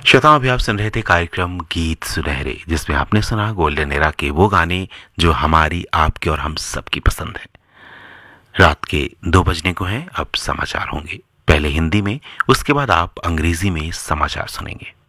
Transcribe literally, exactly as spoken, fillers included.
श्रोताओं, अभी आप सुन रहे थे कार्यक्रम गीत सुनहरे, जिसमें आपने सुना गोल्डन एरा के वो गाने जो हमारी, आपकी और हम सबकी पसंद है। रात के दो बजने को हैं, अब समाचार होंगे, पहले हिंदी में, उसके बाद आप अंग्रेजी में समाचार सुनेंगे।